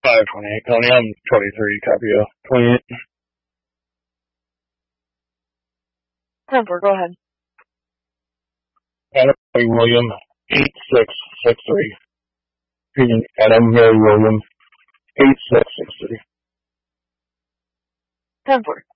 528, Tony. I'm 23, copy of 28. 10-4, go ahead. Adam Mary William, 8663. Repeating, Adam Mary William, 8663. 10-4.